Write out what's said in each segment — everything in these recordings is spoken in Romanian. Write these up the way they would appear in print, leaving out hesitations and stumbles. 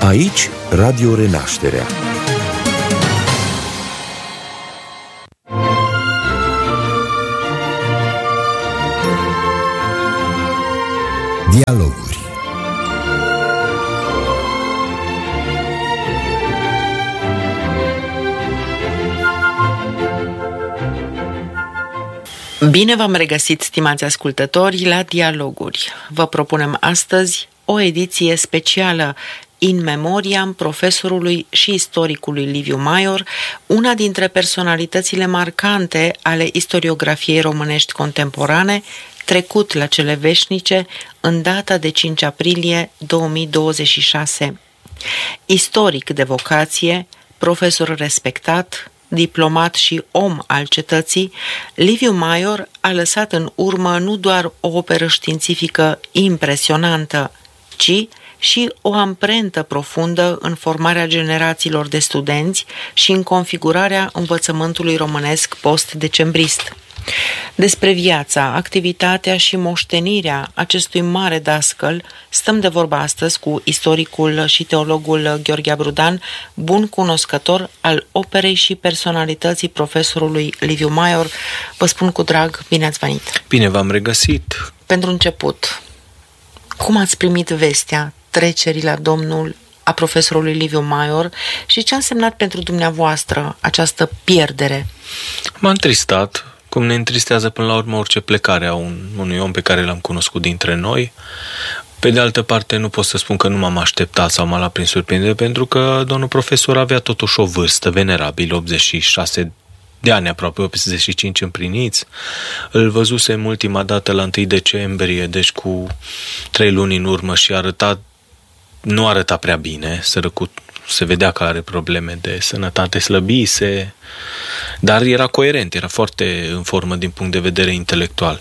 Aici Radio Renașterea. Dialoguri. Bine v-am regăsit, stimați ascultători, la Dialoguri. Vă propunem astăzi o ediție specială in memoriam profesorului și istoricului Liviu Maior, una dintre personalitățile marcante ale istoriografiei românești contemporane, trecut la cele veșnice în data de 5 aprilie 2026. Istoric de vocație, profesor respectat, diplomat și om al cetății, Liviu Maior a lăsat în urmă nu doar o operă științifică impresionantă, ci și o amprentă profundă în formarea generațiilor de studenți și în configurarea învățământului românesc post-decembrist. Despre viața, activitatea și moștenirea acestui mare dascăl stăm de vorbă astăzi cu istoricul și teologul Gheorghe Abrudan, bun cunoscător al operei și personalității profesorului Liviu Maior. Vă spun cu drag, bine ați venit! Bine v-am regăsit! Pentru început, cum ați primit vestea trecerii la Domnul a profesorului Liviu Maior și ce a însemnat pentru dumneavoastră această pierdere? M-a întristat, cum ne întristează până la urmă orice plecare a unui om pe care l-am cunoscut dintre noi. Pe de altă parte, nu pot să spun că nu m-am așteptat sau m-a luat prin surprindere, pentru că domnul profesor avea totuși o vârstă venerabilă, 86 de ani, aproape 85 împliniți. Îl văzusem ultima dată la 1 decembrie, deci cu 3 luni în urmă, și nu arăta prea bine, sărăcut. Se vedea că are probleme de sănătate, slăbise, dar era coerent, era foarte în formă din punct de vedere intelectual.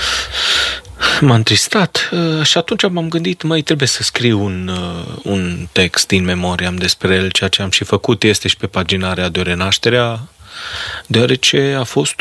M-a întristat și atunci m-am gândit, trebuie să scriu un text in memoriam despre el. Ceea ce am și făcut este și pe pagina Radio Renașterea, deoarece a fost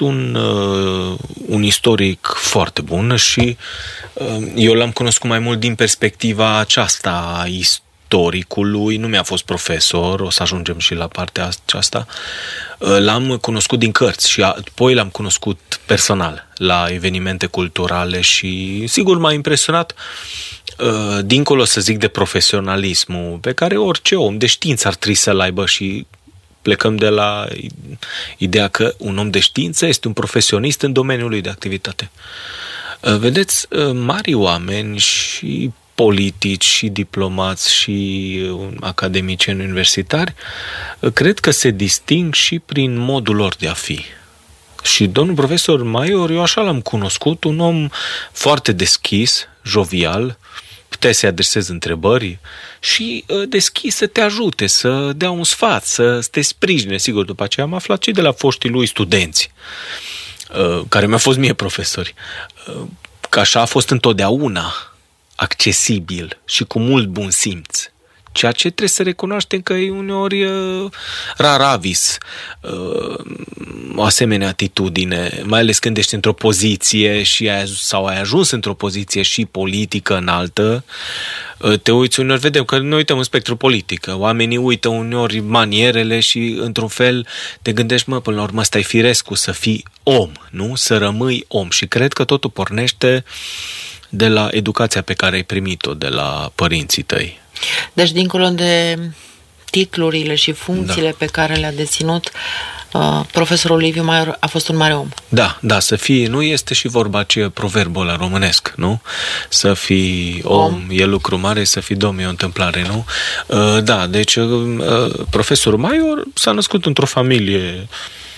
un istoric foarte bun și eu l-am cunoscut mai mult din perspectiva aceasta a istoricului. Nu mi-a fost profesor, o să ajungem și la partea aceasta. L-am cunoscut din cărți și apoi l-am cunoscut personal la evenimente culturale și sigur m-a impresionat, dincolo să zic de profesionalismul pe care orice om de știință ar trebui să-l aibă, și plecăm de la ideea că un om de știință este un profesionist în domeniul lui de activitate. Vedeți, mari oameni și politici și diplomați și academicieni universitari cred că se disting și prin modul lor de a fi. Și domnul profesor Maior, eu așa l-am cunoscut, un om foarte deschis, jovial, puteai să-i adresezi întrebări și deschis să te ajute, să dea un sfat, să te sprijine. Sigur, după aceea am aflat și de la foștii lui studenți, care mi-au fost mie profesori, că așa a fost întotdeauna accesibil și cu mult bun simț. Ceea ce trebuie să recunoaștem că e uneori rar avis o asemenea atitudine, mai ales când ești într-o poziție sau ai ajuns într-o poziție și politică înaltă. Te uiți uneori, vedem că noi uităm în spectru politic, oamenii uită uneori manierele și într-un fel te gândești, până la urmă ăsta e firescu, să fii om, nu? Să rămâi om. Și cred că totul pornește de la educația pe care ai primit-o de la părinții tăi. Deci, dincolo de titlurile și funcțiile pe care le-a deținut, profesorul Liviu Maior a fost un mare om. Da, să fii, nu este și vorba aceea proverbul ăla românesc, nu? Să fii om e lucru mare, să fii domn e o întâmplare, nu? Deci profesorul Maior s-a născut într-o familie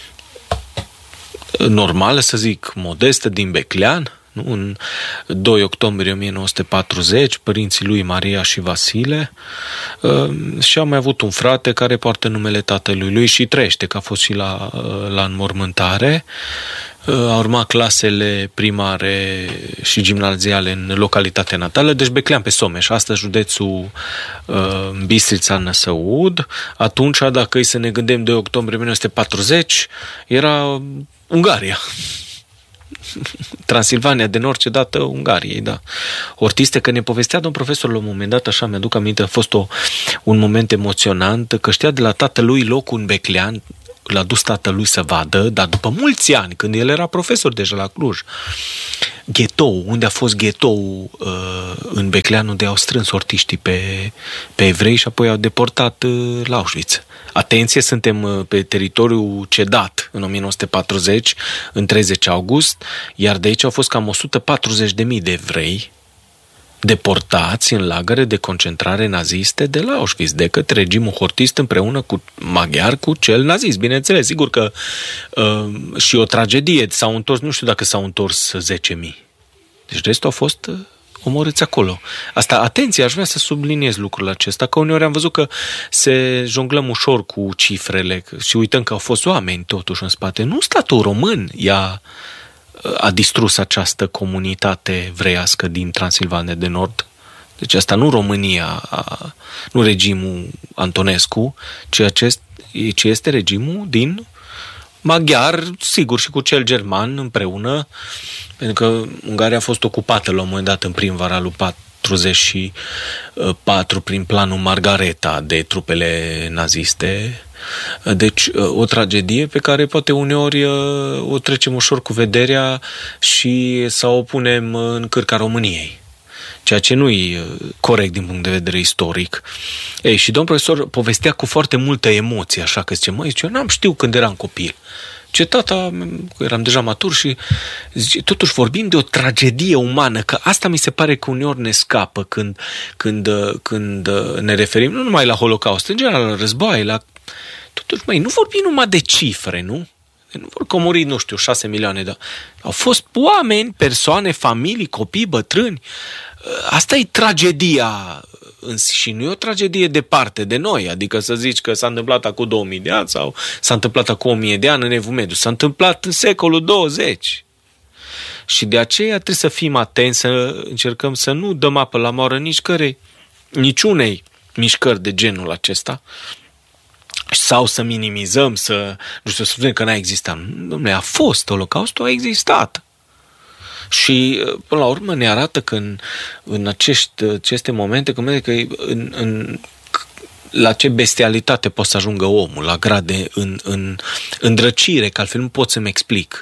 normală, să zic, modestă, din Beclean, în 2 octombrie 1940, părinții lui Maria și Vasile, și a mai avut un frate care poartă numele tatălui lui și trăiește, că a fost și la înmormântare. A urmat clasele primare și gimnaziale în localitatea natală, deci Beclean pe Someș, astăzi județul Bistrița Năsăud. Atunci, dacă îi să ne gândim, 2 octombrie 1940, era Ungaria. Transilvania de Nord cedată Ungariei, da. Hortiste, că ne povestea domn profesor la un moment dat, așa mi-aduc aminte, a fost un moment emoționant, că știa de la tatălui locul în Beclean, l-a dus tatălui să vadă, dar după mulți ani, când el era profesor deja la Cluj, ghetou, unde a fost ghetou în Beclean, unde au strâns hortiștii pe evrei și apoi au deportat la Auschwitz. Atenție, suntem pe teritoriul cedat în 1940, în 30 august, iar de aici au fost cam 140.000 de evrei deportați în lagăre de concentrare naziste de la Auschwitz, de către regimul hortist împreună cu maghiar, cu cel nazist. Bineînțeles, sigur că și o tragedie, s-au întors, nu știu dacă s-au întors 10.000. Deci restul au fost omorâți acolo. Asta, atenție, aș vrea să subliniez lucrul acesta, că uneori am văzut că se jonglăm ușor cu cifrele și uităm că au fost oameni totuși în spate. Nu statul român a distrus această comunitate evreiască din Transilvania de Nord. Deci asta nu România, nu regimul Antonescu, ci este regimul din maghiar, sigur, și cu cel german împreună, pentru că Ungaria a fost ocupată la un moment dat în primăvara lui 44 prin planul Margareta de trupele naziste. Deci o tragedie pe care poate uneori o trecem ușor cu vederea și să o punem în cârca României, ceea ce nu e corect din punct de vedere istoric. Ei, și domn profesor povestea cu foarte multă emoție, așa că zice, eu n-am știut când eram copil. Ce tata, eram deja matur și zice, totuși vorbim de o tragedie umană, că asta mi se pare că uneori ne scapă când ne referim nu numai la Holocaust, în general la război, totuși, nu vorbim numai de cifre, nu? Nu vor că au murit, nu știu, 6 milioane, dar au fost oameni, persoane, familii, copii, bătrâni. Asta e tragedia și nu e o tragedie departe de noi, adică să zici că s-a întâmplat acum 2000 de ani sau s-a întâmplat acum 1000 de ani în Evul Mediu, s-a întâmplat în secolul 20. Și de aceea trebuie să fim atenți, să încercăm să nu dăm apă la moară niciunei mișcări de genul acesta, sau să minimizăm, să spunem că n-a existat. Dom'le, a fost, Holocaustul a existat. Și, până la urmă, ne arată că în aceste momente, că la ce bestialitate poate să ajungă omul, la grade în îndrăcire, că altfel nu pot să-mi explic.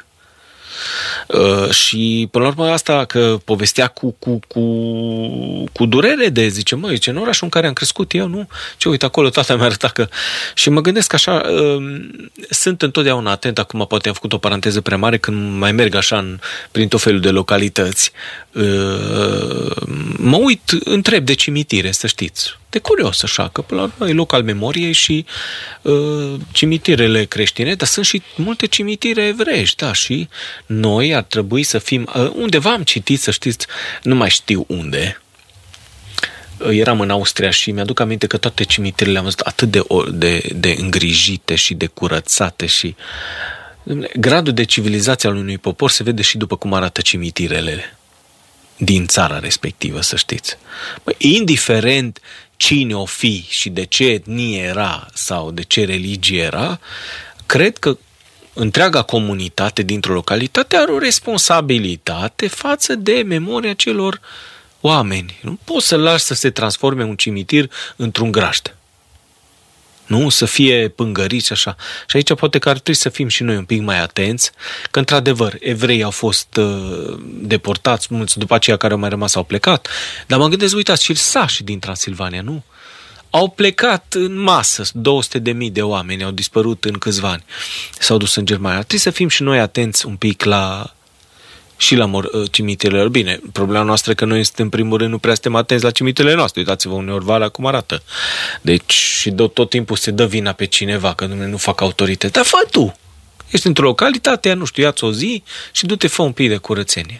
Și până la urmă asta că povestea cu durere de, zice, în orașul în care am crescut eu, nu? Ce uite, acolo tata mi-a arătat că... Și mă gândesc așa, sunt întotdeauna atent, acum poate am făcut o paranteză prea mare, când mai merg așa prin tot felul de localități, mă uit, întreb de cimitire, să știți. De curios așa, că până la urmă e loc al memoriei și cimitirele creștine, dar sunt și multe cimitire evreiești, da, și noi ar trebui să fim, undeva am citit, să știți, nu mai știu unde, eram în Austria și mi-aduc aminte că toate cimitirele am văzut atât de îngrijite și de curățate și gradul de civilizație al unui popor se vede și după cum arată cimitirele din țara respectivă, să știți. Indiferent cine o fi și de ce etnie era sau de ce religie era, cred că întreaga comunitate dintr-o localitate are o responsabilitate față de memoria celor oameni. Nu poți să lași să se transforme un cimitir într-un grajd. Nu? Să fie pângăriți așa. Și aici poate că ar trebui să fim și noi un pic mai atenți, că într-adevăr evreii au fost deportați, mulți după aceia care au mai rămas au plecat, dar mă gândesc, uitați, și sașii din Transilvania, nu? Au plecat în masă, 200.000 de oameni au dispărut în câțiva ani, s-au dus în Germania. Trebuie să fim și noi atenți un pic la cimitirele. Bine, problema noastră e că noi suntem, în primul rând, nu prea suntem atenți la cimitirele noastre. Uitați-vă uneori Valea cum arată. Deci, și tot timpul se dă vina pe cineva, că nu fac autoritate. Dar fă tu! Ești într-o localitate, nu știu, ia-ți o zi și du-te, fă un pic de curățenie.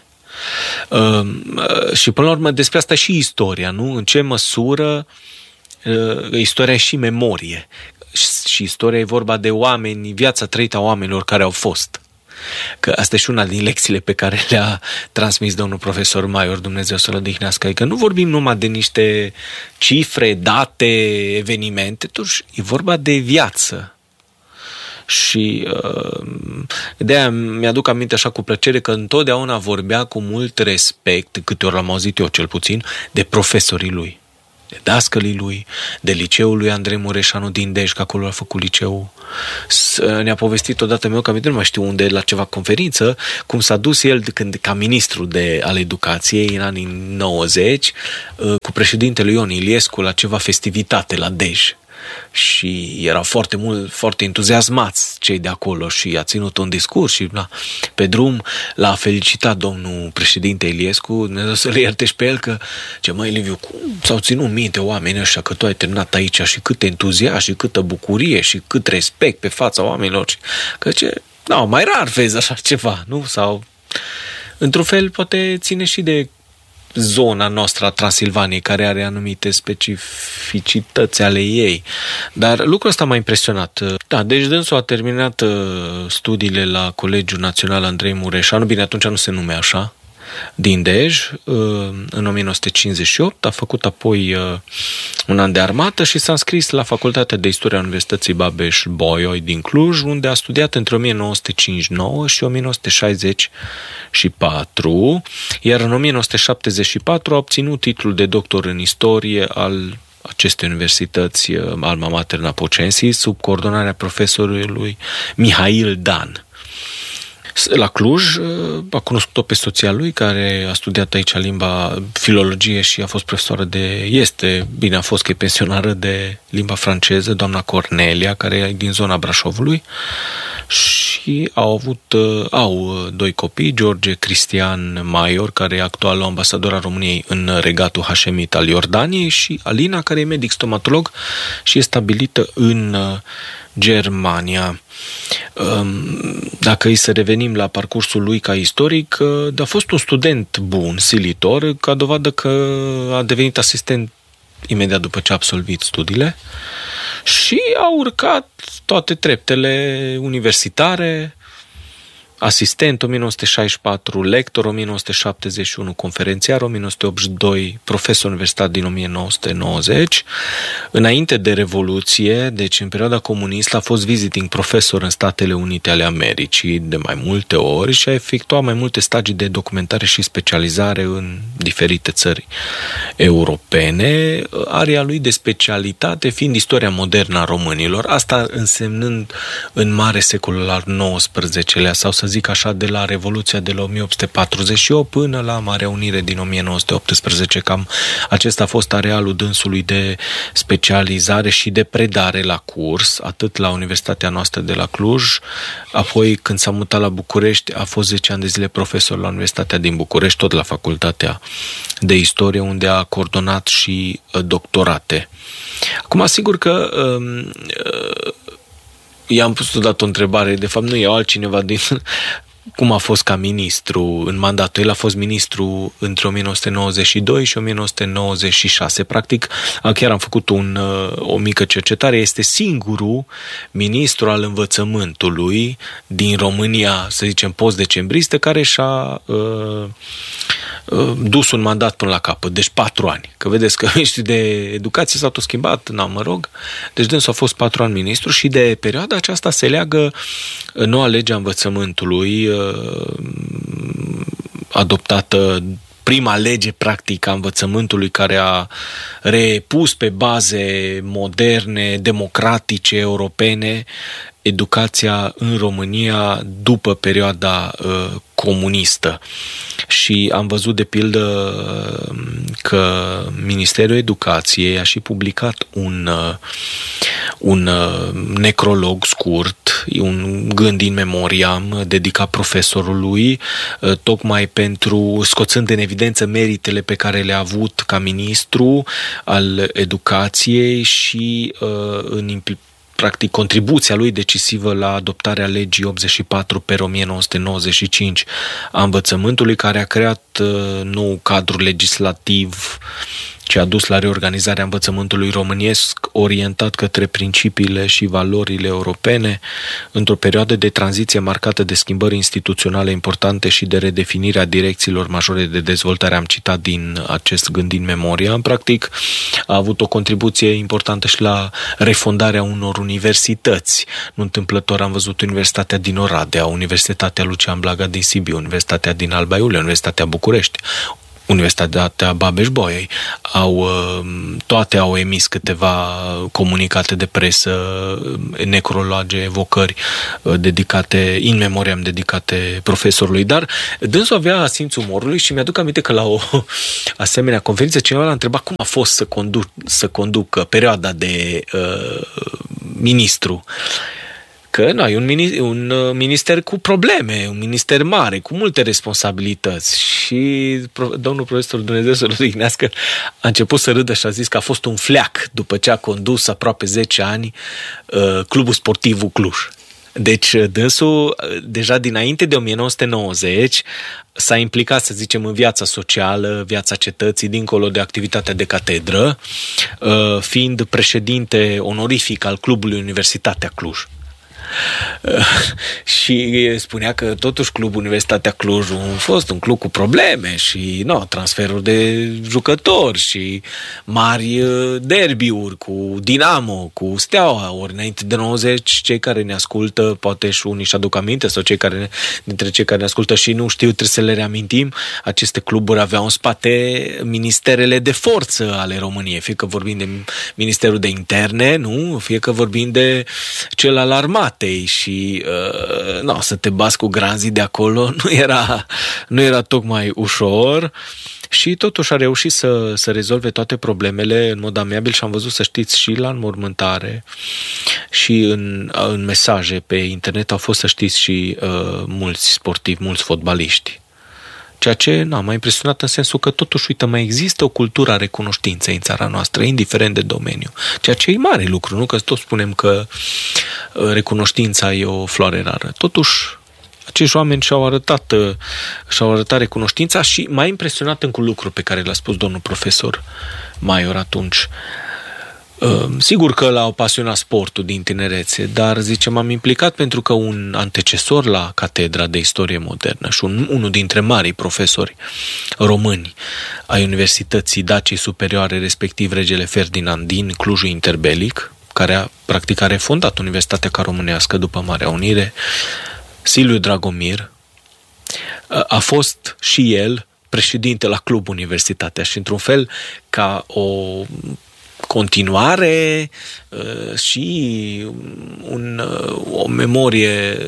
Și până la urmă, despre asta și istoria, nu? În ce măsură istoria e și memorie. Și istoria e vorba de oameni, viața trăită a oamenilor care au fost. Că asta e și una din lecțiile pe care le-a transmis domnul profesor Maior, Dumnezeu să-l odihnească, că nu vorbim numai de niște cifre, date, evenimente, totuși e vorba de viață. Și de-aia mi-aduc aminte așa cu plăcere că întotdeauna vorbea cu mult respect, câte ori l-am auzit eu cel puțin, de profesorii lui, de dascălii lui, de liceul lui Andrei Mureșanu din Dej, că acolo a făcut liceul. Ne-a povestit odată meu, că nu mai știu unde, la ceva conferință, cum s-a dus el ca ministru al educației în anii 90 cu președintele Ion Iliescu la ceva festivitate la Dej. Și erau foarte entuziasmați cei de acolo și a ținut un discurs și pe drum l-a felicitat domnul președinte Iliescu, Dumnezeu să le ierte și pe el, că ce măi Liviu, cum s-au ținut minte oamenii ăștia că tu ai terminat aici și cât entuziasm și câtă bucurie și cât respect pe fața oamenilor, că mai rar vezi așa ceva, nu? Sau într-un fel poate ține și de zona noastră a Transilvaniei, care are anumite specificități ale ei. Dar lucrul ăsta m-a impresionat. Da, deci dânsul a terminat studiile la Colegiul Național Andrei Mureșanu, bine, atunci nu se numea așa, din Dej, în 1958, a făcut apoi un an de armată și s-a înscris la Facultatea de Istorie a Universității Babeș-Bolyai din Cluj, unde a studiat între 1959 și 1964, iar în 1974 a obținut titlul de doctor în istorie al acestei universități, Alma Mater Napocensis, sub coordonarea profesorului Mihail Dan. La Cluj a cunoscut-o pe soția lui, care a studiat aici limba filologie și a fost profesoară a fost că e pensionară de limba franceză, doamna Cornelia, care e din zona Brașovului, și au doi copii, George Cristian Maior, care e actualul ambasador al României în Regatul Hașemit al Iordaniei, și Alina, care e medic stomatolog și e stabilită în Germania. Dacă îi să revenim la parcursul lui ca istoric, a fost un student bun, silitor, ca dovadă că a devenit asistent imediat după ce a absolvit studiile și a urcat toate treptele universitare, asistent 1964, lector 1971, conferențiar 1982, profesor universitar din 1990. Înainte de Revoluție, deci în perioada comunistă, a fost visiting profesor în Statele Unite ale Americii de mai multe ori și a efectuat mai multe stagii de documentare și specializare în diferite țări europene, area lui de specialitate fiind istoria modernă a românilor, asta însemnând în mare secolul al XIX-lea, sau să zic așa, de la Revoluția de la 1848 până la Marea Unire din 1918, cam acesta a fost arealul dânsului de specializare și de predare la curs, atât la Universitatea noastră de la Cluj, apoi când s-a mutat la București a fost 10 ani de zile profesor la Universitatea din București, tot la Facultatea de Istorie, unde a coordonat și doctorate. Acum, asigur că i-am pus odată o întrebare, de fapt nu e altcineva din cum a fost ca ministru în mandatul. El a fost ministru între 1992 și 1996. Practic, chiar am făcut o mică cercetare, este singurul ministru al învățământului din România, să zicem, post-decembristă, care și-a dus un mandat până la capăt, deci 4 ani. Că vedeți că miniștrii de educație s-au tot schimbat, Deci dânsul a fost 4 ani ministru și de perioada aceasta se leagă noua lege a învățământului adoptată, prima lege practică a învățământului, care a repus pe baze moderne, democratice, europene, educația în România după perioada comunistă. Și am văzut de pildă că Ministerul Educației a și publicat un necrolog scurt, un gând in memoriam dedicat profesorului, tocmai scoțând în evidență meritele pe care le-a avut ca ministru al educației și practic contribuția lui decisivă la adoptarea legii 84 pe 1995 a învățământului, care a creat nou cadru legislativ ce a dus la reorganizarea învățământului românesc orientat către principiile și valorile europene într-o perioadă de tranziție marcată de schimbări instituționale importante și de redefinirea direcțiilor majore de dezvoltare. Am citat din acest gând din memoria. Practic a avut o contribuție importantă și la refondarea unor universități. Nu întâmplător am văzut Universitatea din Oradea, Universitatea Lucian Blaga din Sibiu, Universitatea din Alba Iulia, Universitatea București, Universitatea Babeș-Bolyai, toate au emis câteva comunicate de presă, necrologe, evocări dedicate, in memoriam dedicate profesorului, dar dânsul avea simțul umorului și mi-aduc aminte că la o asemenea conferință cineva l-a întrebat cum a fost să conducă perioada de ministru. Că nu, e un minister cu probleme, un minister mare, cu multe responsabilități. Și domnul profesor, Dumnezeu să-l odihnească, a început să râdă și a zis că a fost un fleac după ce a condus aproape 10 ani Clubul Sportivul Cluj. Deci dânsul, deja dinainte de 1990, s-a implicat, să zicem, în viața socială, viața cetății, dincolo de activitatea de catedră, fiind președinte onorific al Clubului Universitatea Cluj. Și spunea că totuși Clubul Universitatea Cluj a fost un club cu probleme și transferuri de jucători și mari derbiuri cu Dinamo, cu Steaua, ori înainte de 90 cei care ne ascultă, poate și unii și-aduc aminte sau dintre cei care ne ascultă și nu știu, trebuie să le reamintim, aceste cluburi aveau în spate ministerele de forță ale României, fie că vorbim de Ministerul de Interne, nu? Fie că vorbim de cel al armatei și să te bați cu granzii de acolo nu era tocmai ușor și totuși a reușit să rezolve toate problemele în mod amiabil și am văzut, să știți, și la înmormântare și în mesaje pe internet au fost, să știți, și mulți sportivi, mulți fotbaliști. Ceea ce m-a impresionat în sensul că totuși, uite, mai există o cultură a recunoștinței în țara noastră, indiferent de domeniu. Ceea ce e mare lucru, nu? Că tot spunem că recunoștința e o floare rară. Totuși, acești oameni și-au arătat recunoștința și m-a impresionat încă un lucru pe care l-a spus domnul profesor Maior atunci. Sigur că l-au pasionat sportul din tinerețe, dar, zice, m-am implicat pentru că un antecesor la Catedra de Istorie Modernă și unul dintre marii profesori români ai Universității Daciei Superioare, respectiv regele Ferdinand din Clujul Interbelic, care practic a refondat Universitatea ca românească după Marea Unire, Silviu Dragomir, a fost și el președinte la Club Universitatea și, într-un fel, ca o continuare și o memorie,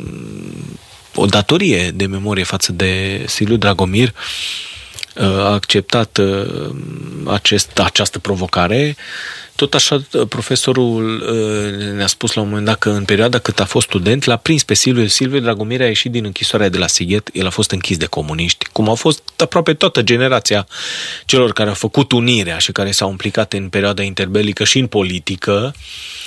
o datorie de memorie față de Silviu Dragomir, a acceptat această provocare. Tot așa, profesorul ne-a spus la un moment dat că în perioada cât a fost student l-a prins pe Silviu Dragomir, a ieșit din închisoarea de la Sighet, el a fost închis de comuniști, cum au fost aproape toată generația celor care au făcut unirea și care s-au implicat în perioada interbelică și în politică,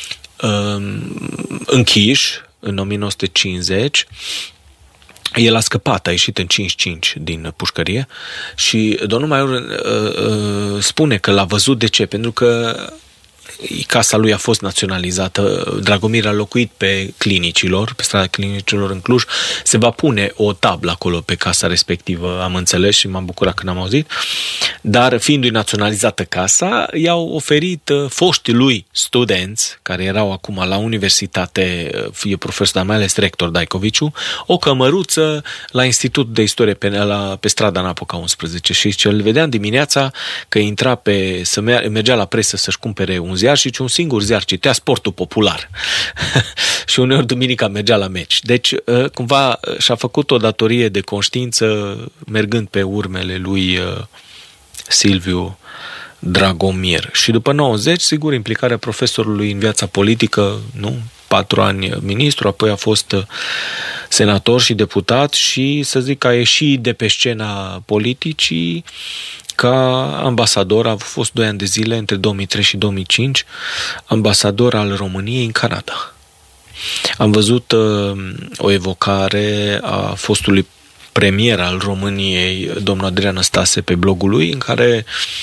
închiși în 1950. El a scăpat, a ieșit în 55 din pușcărie și domnul Maior spune că l-a văzut. De ce? Pentru că casa lui a fost naționalizată. Dragomir a locuit pe Clinicilor, pe strada Clinicilor în Cluj. Se va pune o tablă acolo pe casa respectivă, am înțeles și m-am bucurat când am auzit. Dar fiindu-i naționalizată casa, i-au oferit foștii lui studenți, care erau acum la universitate, fie profesor, dar mai ales rector Daicoviciu, o cămăruță la Institutul de Istorie Penală pe strada Napoca 11. Și ce îl vedeam dimineața că intra mergea la presă să-și cumpere un ziar și un singur ziar citea Sportul Popular. Și uneori duminica mergea la meci. Deci, cumva, și-a făcut o datorie de conștiință mergând pe urmele lui Silviu Dragomir. Și după 90, sigur, implicarea profesorului în viața politică, 4 ani ministru, apoi a fost senator și deputat și, să zic, a ieșit de pe scena politicii ca ambasador. A fost 2 ani de zile, între 2003 și 2005, ambasador al României în Canada. Am văzut o evocare a fostului premier al României, domnul Adrian Năstase, pe blogul lui, în care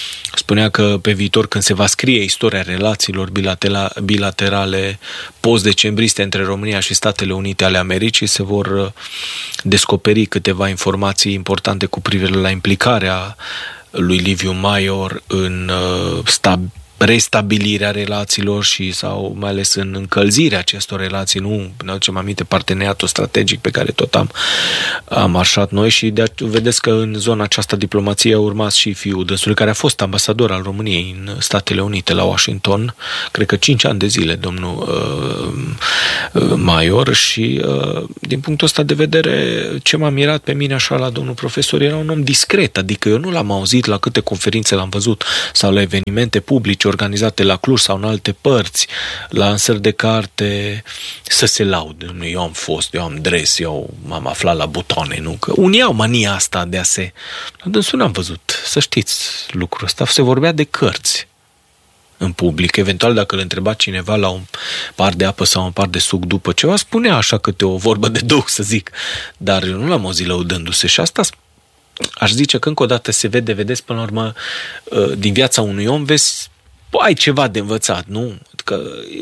spunea că pe viitor, când se va scrie istoria relațiilor bilaterale post-decembriste între România și Statele Unite ale Americii, se vor descoperi câteva informații importante cu privire la implicarea lui Liviu Maior în restabilirea relațiilor sau mai ales în încălzirea acestor relații. Nu ne aducem aminte parteneriatul strategic pe care tot am marșat noi și vedeți că în zona aceasta diplomației a urmat și fiul dânsului, care a fost ambasador al României în Statele Unite la Washington, cred că 5 ani de zile, domnul Maior, și din punctul ăsta de vedere, ce m-a mirat pe mine așa la domnul profesor, era un om discret, adică eu nu l-am auzit la câte conferințe l-am văzut sau la evenimente publice organizate la Cluj sau în alte părți, la lansări de carte, să se laude. Eu am fost, eu am dres, eu m-am aflat la butoane, nu? Că unii au mania asta de a se... La dânsul n-am văzut, să știți lucrul ăsta. Se vorbea de cărți în public. Eventual, dacă îl întreba cineva la un par de apă sau un par de suc după ceva, spunea așa câte o vorbă de duh, să zic. Dar eu nu l-am auzit lăudându-se și asta aș zice că încă o dată vedeți până la urmă din viața unui om, vezi, ai ceva de învățat, nu? Că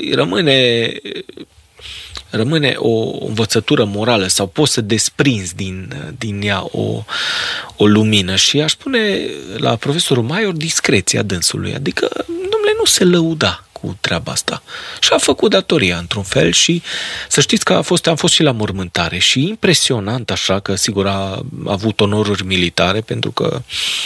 rămâne o învățătură morală sau poți să desprinzi din ea o lumină și aș spune la profesorul Maior discreția dânsului, adică domnule nu se lăuda cu treaba asta și a făcut datoria într-un fel și să știți că am fost și la mormântare și impresionant așa că sigur a avut onoruri militare pentru că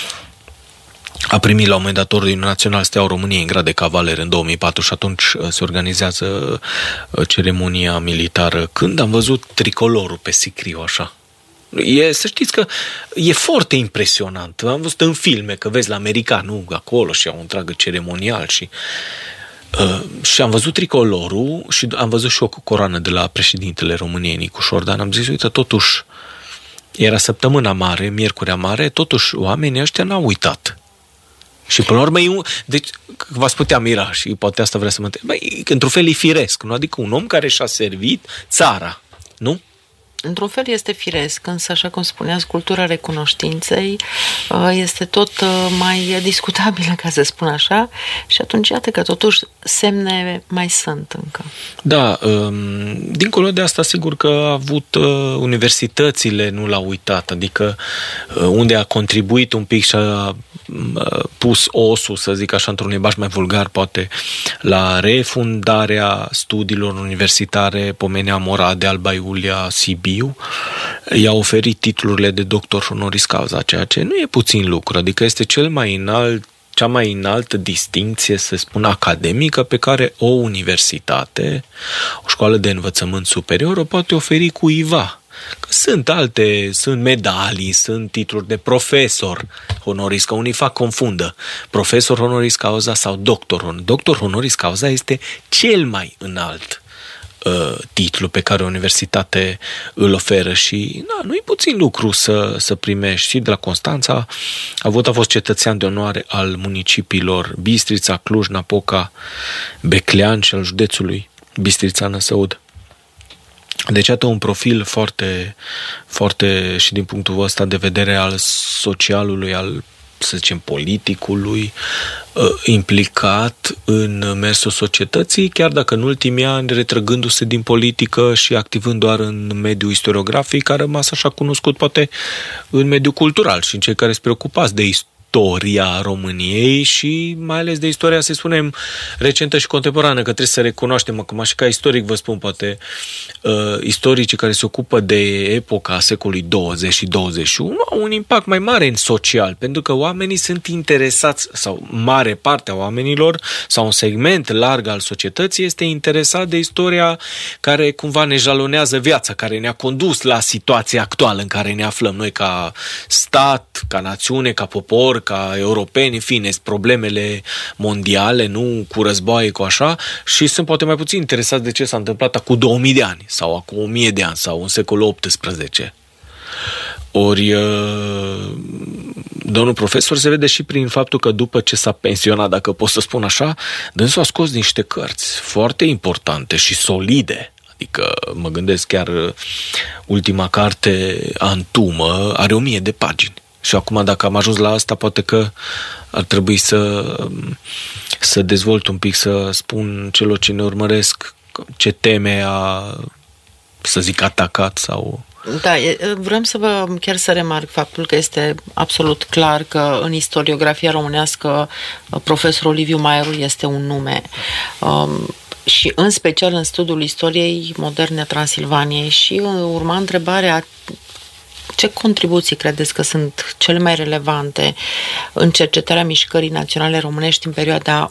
a primit la un moment dat Ordinul Național Steaua României în grad de cavaler în 2004 și atunci se organizează ceremonia militară. Când am văzut tricolorul pe sicriu așa, să știți că e foarte impresionant. Am văzut în filme că vezi la american, nu, acolo și au un întreagă ceremonial și am văzut tricolorul și am văzut și o coroană de la președintele României, Nicu Șordan. Am zis, uite, totuși era săptămâna mare, miercurea mare, totuși oamenii ăștia n-au uitat. Și până la urmă, deci v-ați putea mira și poate asta vrea să mă întreb. Într-un fel e firesc, nu? Adică un om care și-a servit țara, nu? Într-un fel este firesc, însă, așa cum spuneați, cultura recunoștinței este tot mai discutabilă, ca să spun așa, și atunci iată că totuși semne mai sunt încă. Da, dincolo de asta, sigur că a avut universitățile, nu l-au uitat, adică unde a contribuit un pic și a pus osul, să zic așa, într-un limbaj mai vulgar, poate, la refundarea studiilor universitare, pomeneam Oradea, Alba Iulia, Sibiu, i-a oferit titlurile de doctor honoris causa, ceea ce nu e puțin lucru, adică este cea mai înaltă distincție, să spun, academică pe care o universitate, o școală de învățământ superior o poate oferi cuiva. Că sunt medalii, sunt titluri de profesor honoris, că unii confundă profesor honoris causa sau doctor honoris causa este cel mai înalt titlu pe care o universitate îl oferă și nu e puțin lucru să primești. Și de la Constanța a fost cetățean de onoare al municipiilor Bistrița, Cluj, Napoca, Beclean și al județului Bistrița-Năsăud. Deci, iată un profil foarte, foarte, și din punctul ăsta de vedere al socialului, al, să zicem, politicului, implicat în mersul societății, chiar dacă în ultimii ani, retrăgându-se din politică și activând doar în mediul istoriografic, a rămas așa cunoscut, poate, în mediul cultural și în cei care se preocupați de istoria României și mai ales de istoria, să spunem, recentă și contemporană, că trebuie să recunoaștem, acum și ca istoric vă spun, poate, istoricii care se ocupă de epoca secolului 20 și 21 au un impact mai mare în social, pentru că oamenii sunt interesați, sau mare parte a oamenilor, sau un segment larg al societății este interesat de istoria care cumva ne jalonează viața, care ne-a condus la situația actuală în care ne aflăm noi ca stat, ca națiune, ca popor, ca europeni, în fine, problemele mondiale, nu cu războaie, cu așa, și sunt poate mai puțin interesați de ce s-a întâmplat acum 2000 de ani, sau acum 1000 de ani, sau în secolul XVIII. Ori domnul profesor se vede și prin faptul că după ce s-a pensionat, dacă pot să spun așa, dânsul a scos niște cărți foarte importante și solide. Adică mă gândesc chiar ultima carte, Antumă, are 1000 de pagini. Și acum, dacă am ajuns la asta, poate că ar trebui să dezvolt un pic, să spun celor ce ne urmăresc ce teme să zic, atacat sau... Da, vreau chiar să remarc faptul că este absolut clar că în istoriografia românească profesorul Liviu Maieru este un nume. Și în special în studiul istoriei moderne a Transilvaniei. Și urma întrebarea: ce contribuții credeți că sunt cele mai relevante în cercetarea mișcării naționale românești în perioada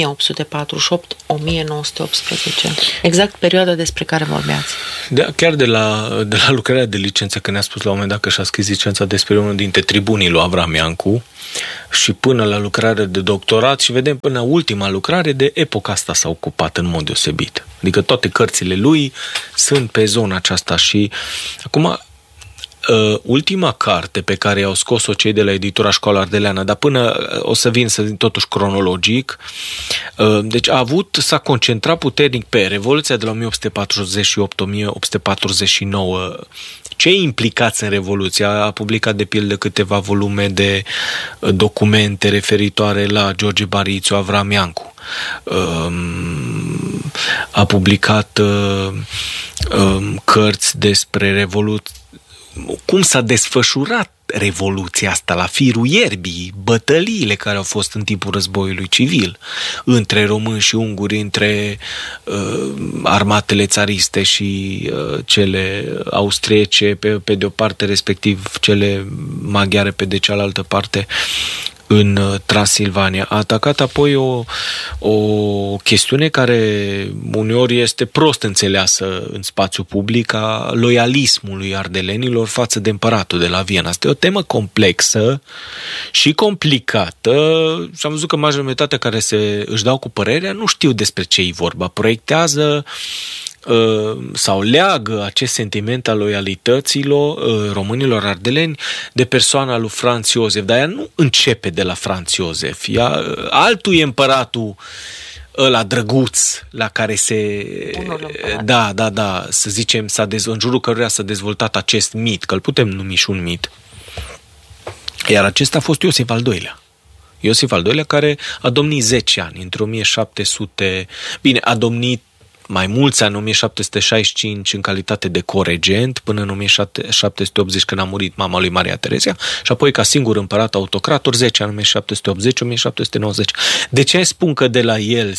1848-1918? Exact perioada despre care vorbeați. Chiar de la lucrarea de licență, că ne-a spus la un moment dat că și-a scris licența despre unul dintre tribunii lui Avram Iancu, și până la lucrarea de doctorat, și vedem până la ultima lucrare, de epoca asta s-a ocupat în mod deosebit. Adică toate cărțile lui sunt pe zona aceasta. Și acum, ultima carte pe care i-au scos-o cei de la editura Școala Ardeleană, dar până o să vin să zic totuși cronologic, deci s-a concentrat puternic pe Revoluția de la 1848-1849. Cei implicați în Revoluție? A publicat de pildă câteva volume de documente referitoare la George Barițiu, Avram Iancu. A publicat cărți despre Revoluție, cum s-a desfășurat Revoluția asta la firul ierbii, bătăliile care au fost în timpul războiului civil între români și unguri, între armatele țariste și cele austriece pe de o parte, respectiv cele maghiare pe de cealaltă parte, în Transilvania. A atacat apoi o chestiune care uneori este prost înțeleasă în spațiu public, a loialismului ardelenilor față de împăratul de la Viena. Asta e o temă complexă și complicată și am văzut că majoritatea care își dau cu părerea nu știu despre ce e vorba. Proiectează sau leagă acest sentiment al loialităților românilor ardeleni de persoana lui Franz Iosef, dar ea nu începe de la Franz Iosef. Altul e împăratul ăla drăguț la care să zicem, în jurul căruia s-a dezvoltat acest mit, că îl putem numi și un mit. Iar acesta a fost Iosif al II-lea. Iosif al II-lea, care a domnit 10 ani, între 1700... Bine, a domnit mai mulți ani, 1765 în calitate de coregent, până în 1780 când a murit mama lui Maria Terezia, și apoi ca singur împărat autocrator 10 ani, 1780-1790. De ce spun că de la el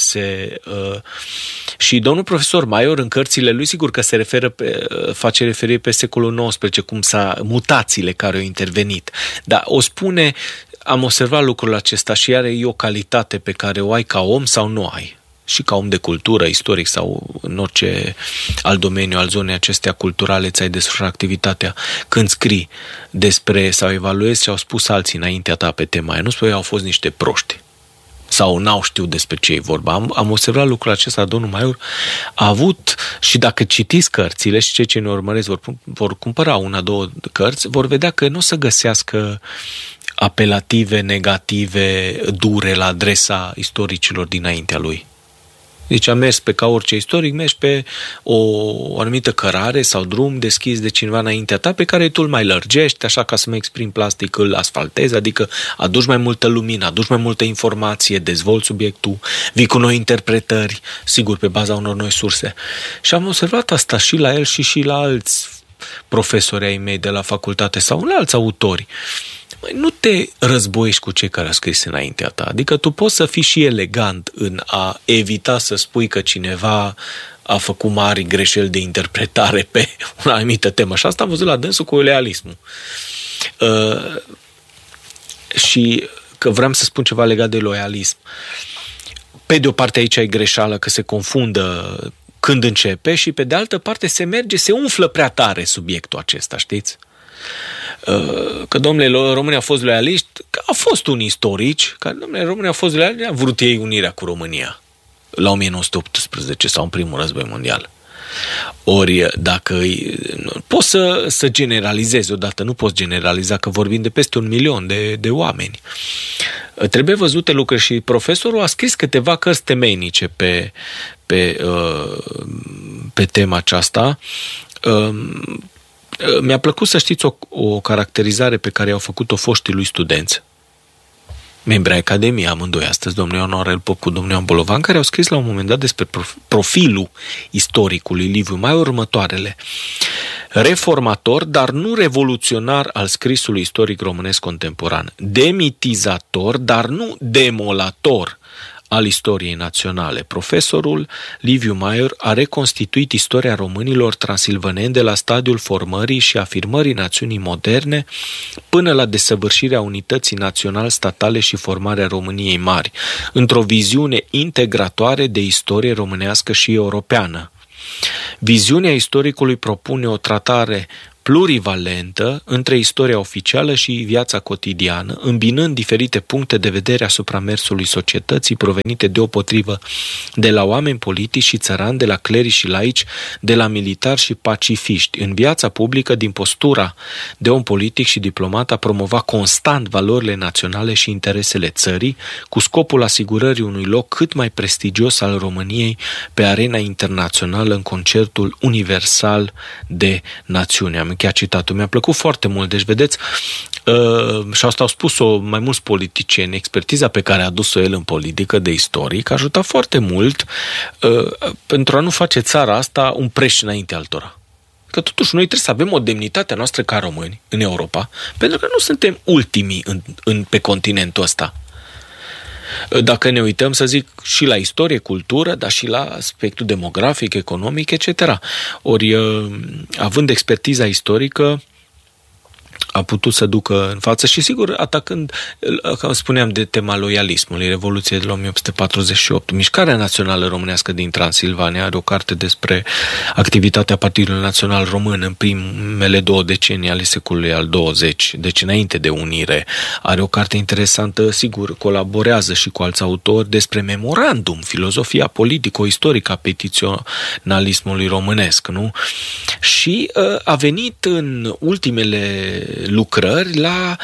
și domnul profesor Maior în cărțile lui, sigur că face referire pe secolul XIX, mutațiile care au intervenit, dar o spune, am observat lucrul acesta și are o calitate pe care o ai ca om sau nu ai. Și ca om de cultură, istoric sau în orice alt domeniu al zonei acestea culturale ți-ai desfășurat activitatea. Când scrii despre sau evaluezi ce au spus alții înaintea ta pe tema aia, nu spui au fost niște proști sau n-au știut despre ce e vorba. Am observat lucrul acesta, domnul Maior a avut, și dacă citiți cărțile și cei ce ne urmăresc vor cumpăra una, două cărți, vor vedea că nu o să găsească apelative negative, dure la adresa istoricilor dinaintea lui. Deci a mers ca orice istoric, mergi pe o anumită cărare sau drum deschis de cineva înaintea ta, pe care tu îl mai lărgești, așa ca să mă exprim plastic, îl asfaltezi, adică aduci mai multă lumină, aduci mai multă informație, dezvolți subiectul, vii cu noi interpretări, sigur, pe baza unor noi surse. Și am observat asta și la el și la alți profesori ai mei de la facultate sau la alți autori. Nu te războiești cu cei care au scris înaintea ta. Adică tu poți să fii și elegant în a evita să spui că cineva a făcut mari greșeli de interpretare pe o anumită temă. Și asta am văzut la dânsul cu loialismul. Și că vreau să spun ceva legat de loialism. Pe de o parte aici e greșeală că se confundă când începe și pe de altă parte se umflă prea tare subiectul acesta, știți? Că, domnule, România a fost loialiști, că a fost un istorici, că, domnule, România a fost loialiști, a vrut ei unirea cu România la 1918 sau în primul război mondial. Ori, dacă poți să generalizezi odată, nu poți generaliza, că vorbim de peste 1 milion de oameni. Trebuie văzute lucruri și profesorul a scris câteva cărți temeinice pe tema aceasta. Mi-a plăcut să știți o caracterizare pe care au făcut-o foștii lui studenți, membri ai Academiei, amândoi astăzi, domnul Ioan Aurel Pop cu domnul Ioan Bolovan, care au scris la un moment dat despre profilul istoricului Liviu Maior următoarele: reformator, dar nu revoluționar al scrisului istoric românesc contemporan, demitizator, dar nu demolator al istoriei naționale. Profesorul Liviu Maior a reconstituit istoria românilor transilvaneni de la stadiul formării și afirmării națiunii moderne până la desăvârșirea unității național-statale și formarea României mari, într-o viziune integratoare de istorie românească și europeană. Viziunea istoricului propune o tratare plurivalentă între istoria oficială și viața cotidiană, îmbinând diferite puncte de vedere asupra mersului societății provenite deopotrivă de la oameni politici și țărani, de la clerici și laici, de la militari și pacifiști. În viața publică, din postura de om politic și diplomat, a promovat constant valorile naționale și interesele țării, cu scopul asigurării unui loc cât mai prestigios al României pe arena internațională în concertul universal de națiuni. Am încheiat citatul. Mi-a plăcut foarte mult. Deci, vedeți, și asta au spus-o mai mulți politicieni, expertiza pe care a adus-o el în politică de istoric a ajutat foarte mult pentru a nu face țara asta un preș înainte altora. Că totuși noi trebuie să avem o demnitate noastră ca români în Europa, pentru că nu suntem ultimii pe continentul ăsta. Dacă ne uităm, să zic, și la istorie, cultură, dar și la aspectul demografic, economic, etc. Ori, având expertiza istorică, a putut să ducă în față și, sigur, atacând, cum spuneam, de tema loialismului, Revoluției de la 1848. Mișcarea Națională Românească din Transilvania are o carte despre activitatea Partidului Național Român în primele 2 decenii ale secolului al XX, deci înainte de unire. Are o carte interesantă, sigur, colaborează și cu alți autori despre memorandum, filozofia politico-istorică a petiționalismului românesc, nu? Și a venit în ultimele lucrări la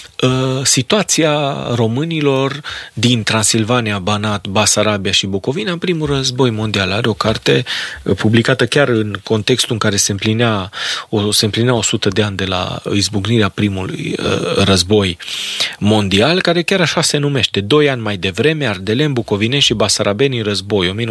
situația românilor din Transilvania, Banat, Basarabia și Bucovina în primul război mondial. Are o carte publicată chiar în contextul în care se împlinea 100 de ani de la izbucnirea primului război mondial, care chiar așa se numește: 2 ani mai devreme, ardeleni, bucovineni și basarabeni în război,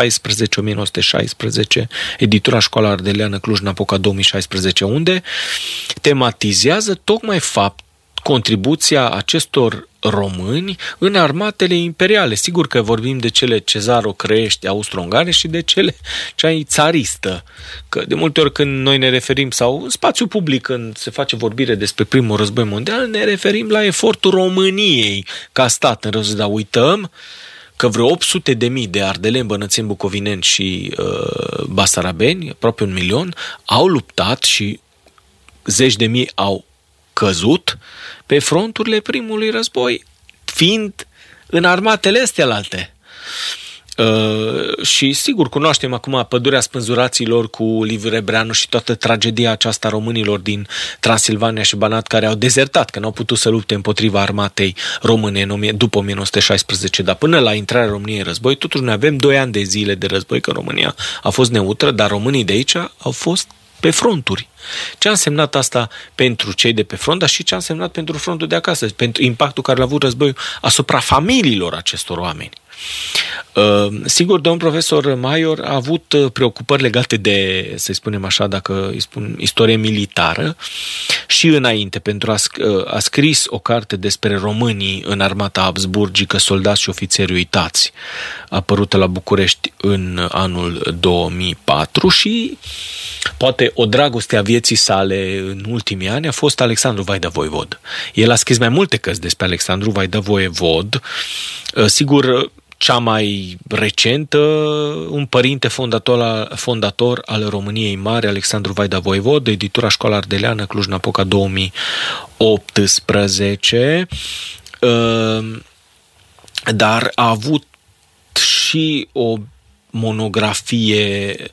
1914-1916, editura Școala Ardeleană Cluj-Napoca 2016, unde tematizează tocmai contribuția acestor români în armatele imperiale. Sigur că vorbim de cele cezaro-crești, austro-ungare și de cele cea țaristă. Că de multe ori când noi ne referim, sau în spațiu public când se face vorbire despre primul război mondial, ne referim la efortul României ca stat în război, dar uităm că vreo 800.000 de ardeleni, bănățeni, bucovineni și basarabeni, aproape 1 milion, au luptat și 10.000 au căzut pe fronturile primului război, fiind în armatele astea-lalte. Și sigur cunoaștem acum pădurea spânzuraților cu Liviu Rebreanu și toată tragedia aceasta românilor din Transilvania și Banat care au dezertat, că n-au putut să lupte împotriva armatei române după 1916, dar până la intrarea României în război, totuși noi avem 2 ani de zile de război, că România a fost neutră, dar românii de aici au fost pe fronturi. Ce a însemnat asta pentru cei de pe front, dar și ce a însemnat pentru frontul de acasă, pentru impactul care l-a avut războiul asupra familiilor acestor oameni. Sigur, domnul profesor Maior a avut preocupări legate de, să spunem așa, dacă îi spun, istorie militară și înainte, pentru a scris o carte despre românii în armata habsburgică, soldați și ofițeri uitați, apărută la București în anul 2004 și poate o dragoste a vieții sale în ultimii ani a fost Alexandru Vaida Voivod. El a scris mai multe cărți despre Alexandru Vaida Voivod. Sigur, cea mai recentă, un părinte fondator al României Mari, Alexandru Vaida Voivod, editura Școala Ardeleană Cluj-Napoca 2018, dar a avut și o monografie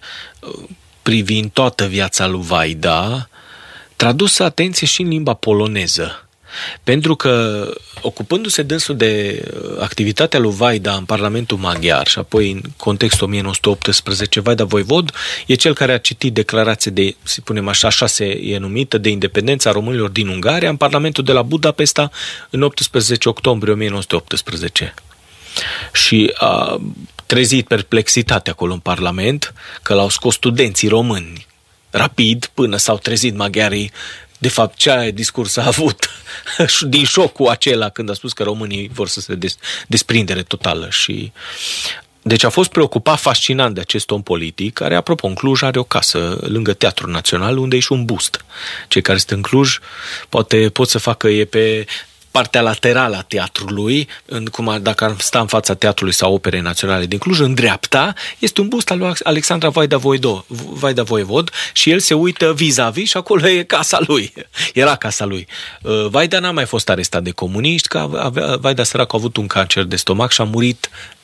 privind toată viața lui Vaida, tradusă, atenție, și în limba poloneză. Pentru că, ocupându-se dânsul de activitatea lui Vaida în Parlamentul Maghiar și apoi în contextul 1918, Vaida Voivod e cel care a citit declarația de, să spunem așa e numită, de independența românilor din Ungaria în Parlamentul de la Budapesta în 18 octombrie 1918. Și a trezit perplexitate acolo în Parlament că l-au scos studenții români rapid până s-au trezit maghiarii. De fapt, ce discurs a avut din șocul acela când a spus că românii vor să se desprindere totală. Și deci a fost preocupat fascinant de acest om politic, care, apropo, în Cluj are o casă lângă Teatrul Național, unde e și un bust. Cei care sunt în Cluj poate pot să facă, e pe partea laterală a teatrului, dacă ar sta în fața teatrului sau Operei Naționale din Cluj, în dreapta, este un bust al lui Alexandra Vaida Voivod și el se uită vis-a-vis și acolo e casa lui. Era casa lui. Vaida n-a mai fost arestat de comuniști, că Vaida sărac a avut un cancer de stomac și a murit